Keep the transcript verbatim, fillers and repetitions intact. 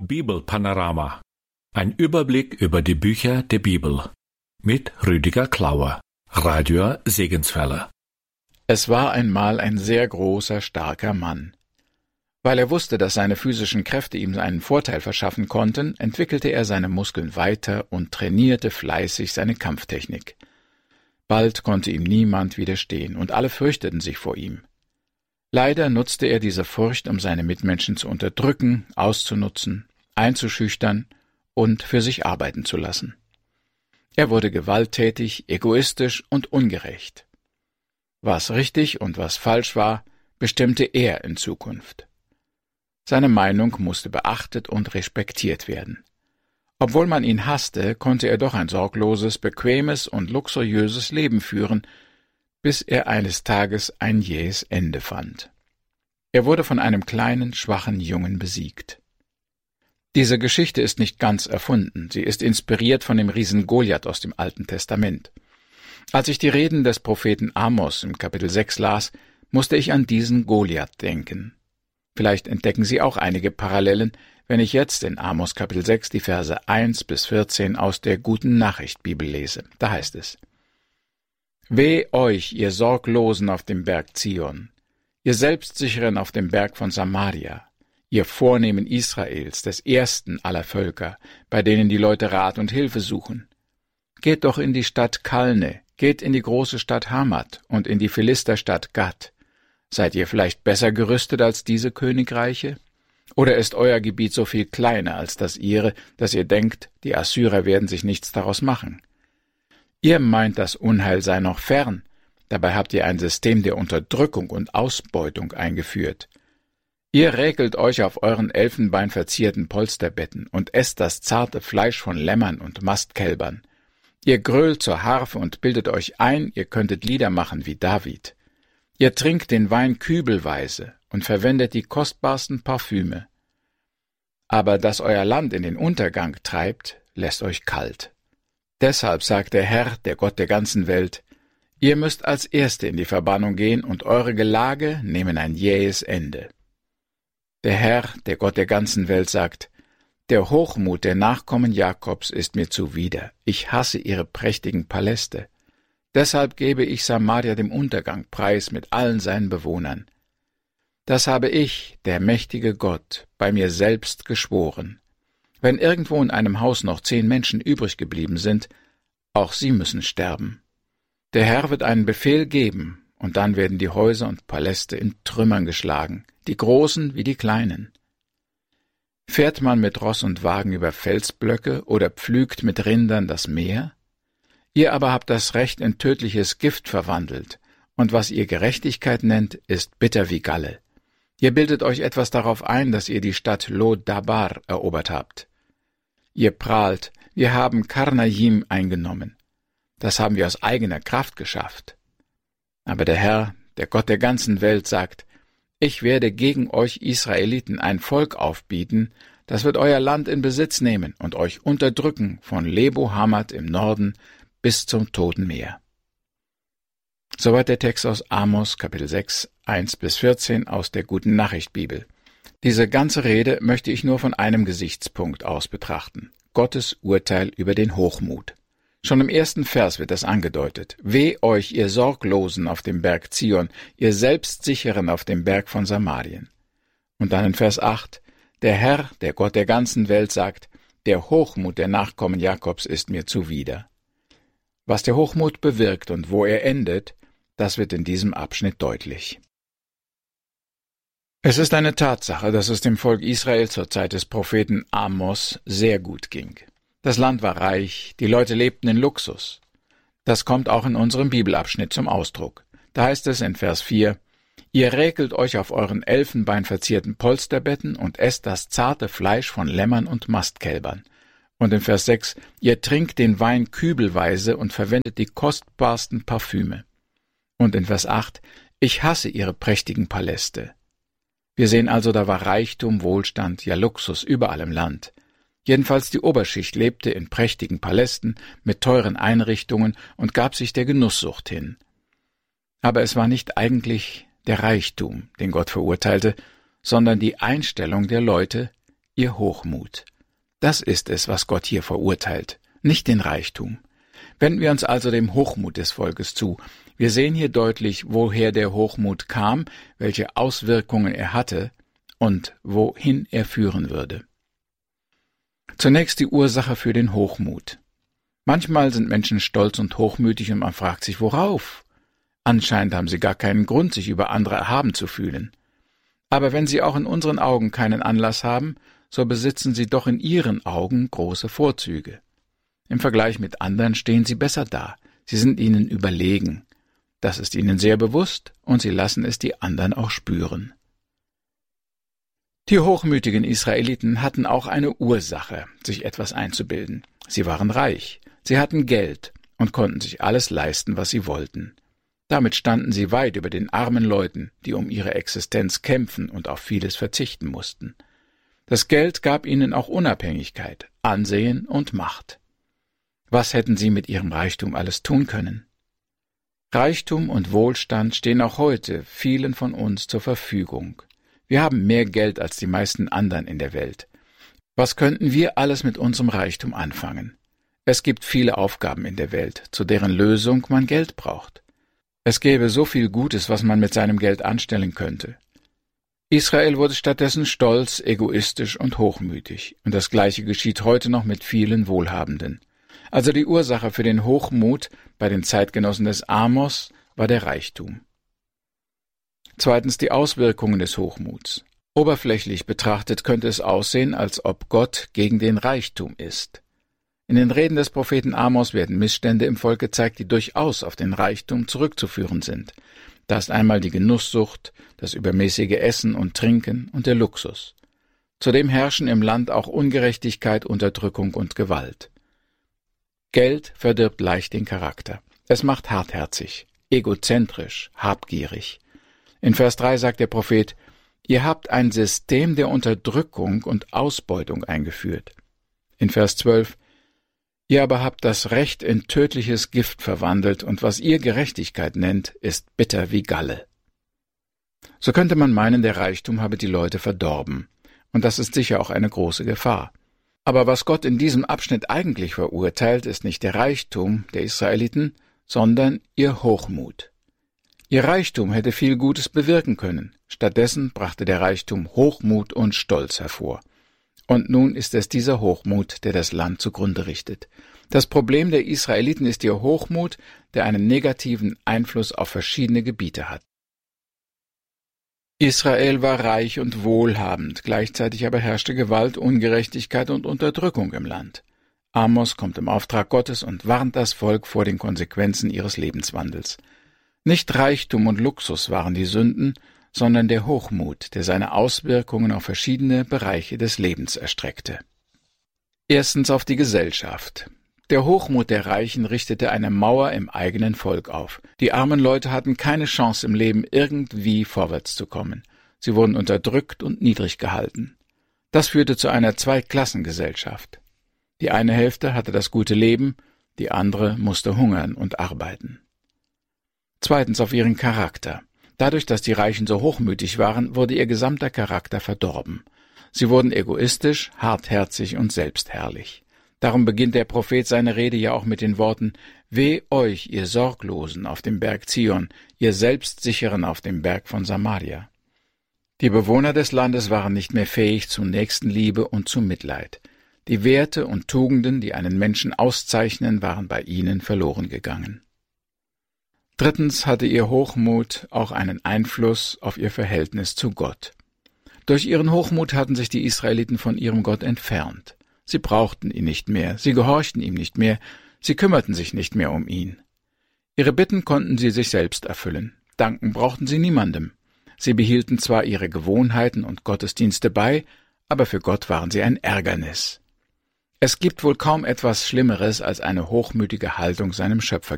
Bibelpanorama. Ein Überblick über die Bücher der Bibel. Mit Rüdiger Klauer, Radio Segenswelle. Es war einmal ein sehr großer, starker Mann. Weil er wusste, dass seine physischen Kräfte ihm einen Vorteil verschaffen konnten, entwickelte er seine Muskeln weiter und trainierte fleißig seine Kampftechnik. Bald konnte ihm niemand widerstehen, und alle fürchteten sich vor ihm. Leider nutzte er diese Furcht, um seine Mitmenschen zu unterdrücken, auszunutzen, einzuschüchtern und für sich arbeiten zu lassen. Er wurde gewalttätig, egoistisch und ungerecht. Was richtig und was falsch war, bestimmte er in Zukunft. Seine Meinung musste beachtet und respektiert werden. Obwohl man ihn hasste, konnte er doch ein sorgloses, bequemes und luxuriöses Leben führen, bis er eines Tages ein jähes Ende fand. Er wurde von einem kleinen, schwachen Jungen besiegt. Diese Geschichte ist nicht ganz erfunden, sie ist inspiriert von dem Riesen Goliath aus dem Alten Testament. Als ich die Reden des Propheten Amos im Kapitel sechs las, musste ich an diesen Goliath denken. Vielleicht entdecken Sie auch einige Parallelen, wenn ich jetzt in Amos Kapitel sechs die Verse eins bis vierzehn aus der Guten Nachricht Bibel lese. Da heißt es: Weh euch, ihr Sorglosen auf dem Berg Zion, ihr Selbstsicheren auf dem Berg von Samaria, ihr Vornehmen Israels, des ersten aller Völker, bei denen die Leute Rat und Hilfe suchen. Geht doch in die Stadt Kalne, geht in die große Stadt Hamat und in die Philisterstadt Gat. Seid ihr vielleicht besser gerüstet als diese Königreiche? Oder ist euer Gebiet so viel kleiner als das ihre, dass ihr denkt, die Assyrer werden sich nichts daraus machen? Ihr meint, das Unheil sei noch fern, dabei habt ihr ein System der Unterdrückung und Ausbeutung eingeführt. Ihr räkelt euch auf euren elfenbeinverzierten Polsterbetten und esst das zarte Fleisch von Lämmern und Mastkälbern. Ihr grölt zur Harfe und bildet euch ein, ihr könntet Lieder machen wie David. Ihr trinkt den Wein kübelweise und verwendet die kostbarsten Parfüme. Aber dass euer Land in den Untergang treibt, lässt euch kalt. Deshalb sagt der Herr, der Gott der ganzen Welt: Ihr müsst als Erste in die Verbannung gehen, und eure Gelage nehmen ein jähes Ende. Der Herr, der Gott der ganzen Welt, sagt: Der Hochmut der Nachkommen Jakobs ist mir zuwider. Ich hasse ihre prächtigen Paläste. Deshalb gebe ich Samaria dem Untergang preis mit allen seinen Bewohnern. Das habe ich, der mächtige Gott, bei mir selbst geschworen. Wenn irgendwo in einem Haus noch zehn Menschen übrig geblieben sind, auch sie müssen sterben. Der Herr wird einen Befehl geben, und dann werden die Häuser und Paläste in Trümmern geschlagen, die Großen wie die Kleinen. Fährt man mit Ross und Wagen über Felsblöcke oder pflügt mit Rindern das Meer? Ihr aber habt das Recht in tödliches Gift verwandelt, und was ihr Gerechtigkeit nennt, ist bitter wie Galle. Ihr bildet euch etwas darauf ein, dass ihr die Stadt Lo-Dabar erobert habt. Ihr prahlt, wir haben Karnaim eingenommen. Das haben wir aus eigener Kraft geschafft. Aber der Herr, der Gott der ganzen Welt, sagt: Ich werde gegen euch Israeliten ein Volk aufbieten, das wird euer Land in Besitz nehmen und euch unterdrücken von Lebo Hamat im Norden bis zum Toten Meer. Soweit der Text aus Amos, Kapitel sechs, eins bis vierzehn aus der Guten Nachricht Bibel. Diese ganze Rede möchte ich nur von einem Gesichtspunkt aus betrachten: Gottes Urteil über den Hochmut. Schon im ersten Vers wird das angedeutet: Weh euch, ihr Sorglosen auf dem Berg Zion, ihr Selbstsicheren auf dem Berg von Samarien. Und dann in Vers acht: Der Herr, der Gott der ganzen Welt, sagt: Der Hochmut der Nachkommen Jakobs ist mir zuwider. Was der Hochmut bewirkt und wo er endet, das wird in diesem Abschnitt deutlich. Es ist eine Tatsache, dass es dem Volk Israel zur Zeit des Propheten Amos sehr gut ging. Das Land war reich, die Leute lebten in Luxus. Das kommt auch in unserem Bibelabschnitt zum Ausdruck. Da heißt es in Vers vier: Ihr räkelt euch auf euren elfenbeinverzierten Polsterbetten und esst das zarte Fleisch von Lämmern und Mastkälbern. Und in Vers sechs: Ihr trinkt den Wein kübelweise und verwendet die kostbarsten Parfüme. Und in Vers acht: Ich hasse ihre prächtigen Paläste. Wir sehen also, da war Reichtum, Wohlstand, ja Luxus überall im Land. Jedenfalls die Oberschicht lebte in prächtigen Palästen mit teuren Einrichtungen und gab sich der Genusssucht hin. Aber es war nicht eigentlich der Reichtum, den Gott verurteilte, sondern die Einstellung der Leute, ihr Hochmut. Das ist es, was Gott hier verurteilt, nicht den Reichtum. Wenden wir uns also dem Hochmut des Volkes zu. Wir sehen hier deutlich, woher der Hochmut kam, welche Auswirkungen er hatte und wohin er führen würde. Zunächst die Ursache für den Hochmut. Manchmal sind Menschen stolz und hochmütig und man fragt sich, worauf? Anscheinend haben sie gar keinen Grund, sich über andere erhaben zu fühlen. Aber wenn sie auch in unseren Augen keinen Anlass haben, so besitzen sie doch in ihren Augen große Vorzüge. Im Vergleich mit anderen stehen sie besser da, sie sind ihnen überlegen. Das ist ihnen sehr bewusst und sie lassen es die anderen auch spüren. Die hochmütigen Israeliten hatten auch eine Ursache, sich etwas einzubilden. Sie waren reich, sie hatten Geld und konnten sich alles leisten, was sie wollten. Damit standen sie weit über den armen Leuten, die um ihre Existenz kämpfen und auf vieles verzichten mussten. Das Geld gab ihnen auch Unabhängigkeit, Ansehen und Macht. Was hätten sie mit ihrem Reichtum alles tun können? Reichtum und Wohlstand stehen auch heute vielen von uns zur Verfügung. Wir haben mehr Geld als die meisten anderen in der Welt. Was könnten wir alles mit unserem Reichtum anfangen? Es gibt viele Aufgaben in der Welt, zu deren Lösung man Geld braucht. Es gäbe so viel Gutes, was man mit seinem Geld anstellen könnte. Israel wurde stattdessen stolz, egoistisch und hochmütig, und das Gleiche geschieht heute noch mit vielen Wohlhabenden. Also die Ursache für den Hochmut bei den Zeitgenossen des Amos war der Reichtum. Zweitens die Auswirkungen des Hochmuts. Oberflächlich betrachtet könnte es aussehen, als ob Gott gegen den Reichtum ist. In den Reden des Propheten Amos werden Missstände im Volk gezeigt, die durchaus auf den Reichtum zurückzuführen sind. Da ist einmal die Genusssucht, das übermäßige Essen und Trinken und der Luxus. Zudem herrschen im Land auch Ungerechtigkeit, Unterdrückung und Gewalt. Geld verdirbt leicht den Charakter. Es macht hartherzig, egozentrisch, habgierig. In Vers drei sagt der Prophet, ihr habt ein System der Unterdrückung und Ausbeutung eingeführt. In Vers zwölf, ihr aber habt das Recht in tödliches Gift verwandelt, und was ihr Gerechtigkeit nennt, ist bitter wie Galle. So könnte man meinen, der Reichtum habe die Leute verdorben, und das ist sicher auch eine große Gefahr. Aber was Gott in diesem Abschnitt eigentlich verurteilt, ist nicht der Reichtum der Israeliten, sondern ihr Hochmut. Ihr Reichtum hätte viel Gutes bewirken können, stattdessen brachte der Reichtum Hochmut und Stolz hervor. Und nun ist es dieser Hochmut, der das Land zugrunde richtet. Das Problem der Israeliten ist ihr Hochmut, der einen negativen Einfluss auf verschiedene Gebiete hat. Israel war reich und wohlhabend, gleichzeitig aber herrschte Gewalt, Ungerechtigkeit und Unterdrückung im Land. Amos kommt im Auftrag Gottes und warnt das Volk vor den Konsequenzen ihres Lebenswandels. Nicht Reichtum und Luxus waren die Sünden, sondern der Hochmut, der seine Auswirkungen auf verschiedene Bereiche des Lebens erstreckte. Erstens auf die Gesellschaft. Der Hochmut der Reichen richtete eine Mauer im eigenen Volk auf. Die armen Leute hatten keine Chance im Leben, irgendwie vorwärts zu kommen. Sie wurden unterdrückt und niedrig gehalten. Das führte zu einer Zweiklassengesellschaft. Die eine Hälfte hatte das gute Leben, die andere musste hungern und arbeiten. Zweitens auf ihren Charakter. Dadurch, dass die Reichen so hochmütig waren, wurde ihr gesamter Charakter verdorben. Sie wurden egoistisch, hartherzig und selbstherrlich. Darum beginnt der Prophet seine Rede ja auch mit den Worten: Weh euch, ihr Sorglosen auf dem Berg Zion, ihr Selbstsicheren auf dem Berg von Samaria. Die Bewohner des Landes waren nicht mehr fähig zu Nächstenliebe und zu Mitleid. Die Werte und Tugenden, die einen Menschen auszeichnen, waren bei ihnen verloren gegangen. Drittens hatte ihr Hochmut auch einen Einfluss auf ihr Verhältnis zu Gott. Durch ihren Hochmut hatten sich die Israeliten von ihrem Gott entfernt. Sie brauchten ihn nicht mehr, sie gehorchten ihm nicht mehr, sie kümmerten sich nicht mehr um ihn. Ihre Bitten konnten sie sich selbst erfüllen, danken brauchten sie niemandem. Sie behielten zwar ihre Gewohnheiten und Gottesdienste bei, aber für Gott waren sie ein Ärgernis. Es gibt wohl kaum etwas Schlimmeres als eine hochmütige Haltung seinem Schöpfer